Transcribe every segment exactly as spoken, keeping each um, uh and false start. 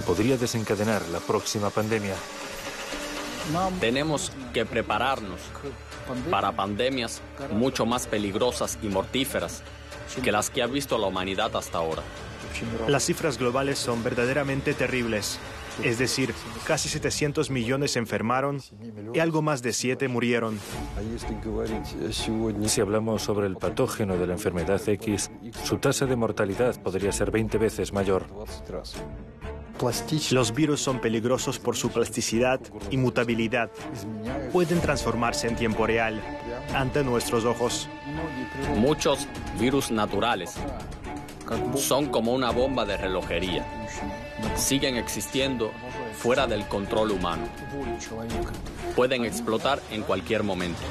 podría desencadenar la próxima pandemia. Tenemos que prepararnos para pandemias mucho más peligrosas y mortíferas que las que ha visto la humanidad hasta ahora. Las cifras globales son verdaderamente terribles. Es decir, casi setecientos millones se enfermaron y algo más de siete murieron. Si hablamos sobre el patógeno de la enfermedad X, su tasa de mortalidad podría ser veinte veces mayor. Los virus son peligrosos por su plasticidad y mutabilidad. Pueden transformarse en tiempo real, ante nuestros ojos. Muchos virus naturales son como una bomba de relojería. Siguen existiendo fuera del control humano. Pueden explotar en cualquier momento.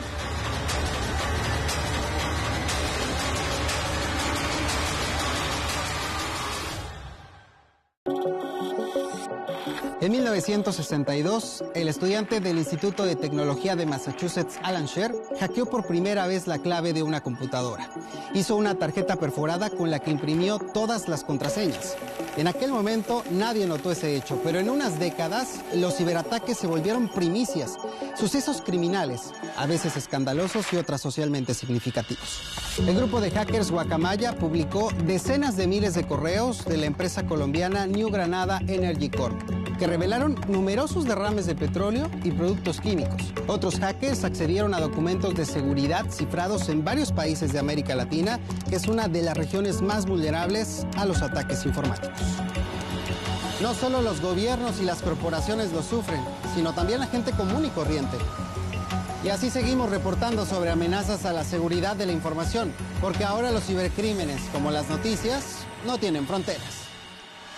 En mil novecientos sesenta y dos, el estudiante del Instituto de Tecnología de Massachusetts, Alan Sher, hackeó por primera vez la clave de una computadora. Hizo una tarjeta perforada con la que imprimió todas las contraseñas. En aquel momento nadie notó ese hecho, pero en unas décadas los ciberataques se volvieron primicias, sucesos criminales, a veces escandalosos y otras socialmente significativos. El grupo de hackers Guacamaya publicó decenas de miles de correos de la empresa colombiana New Granada Energy Corp, que revelaron numerosos derrames de petróleo y productos químicos. Otros hackers accedieron a documentos de seguridad cifrados en varios países de América Latina, que es una de las regiones más vulnerables a los ataques informáticos. No solo los gobiernos y las corporaciones lo sufren, sino también la gente común y corriente. Y así seguimos reportando sobre amenazas a la seguridad de la información, porque ahora los cibercrímenes, como las noticias, no tienen fronteras.